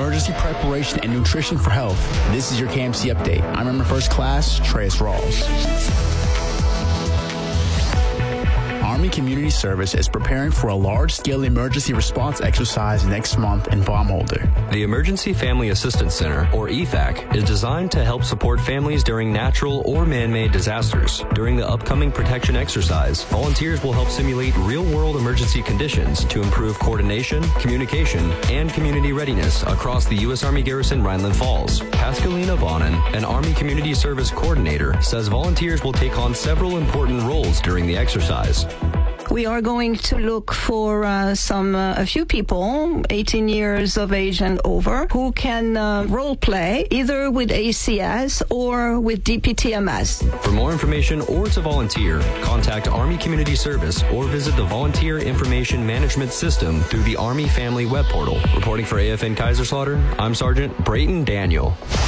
emergency preparation and nutrition for health. This is your KMC update. I'm Member First Class, Treyas Rawls. Army Community Service is preparing for a large-scale emergency response exercise next month in Baumholder. The Emergency Family Assistance Center, or EFAC, is designed to help support families during natural or man-made disasters. During the upcoming protection exercise, volunteers will help simulate real-world emergency conditions to improve coordination, communication, and community readiness across the U.S. Army Garrison Rhineland Falls. Pascalina Bonin, an Army Community Service coordinator, says volunteers will take on several important roles during the exercise. We are going to look for a few people, 18 years of age and over, who can role play either with ACS or with DPTMS. For more information or to volunteer, contact Army Community Service or visit the Volunteer Information Management System through the Army Family Web Portal. Reporting for AFN Kaiserslautern, I'm Sergeant Brayton Daniel.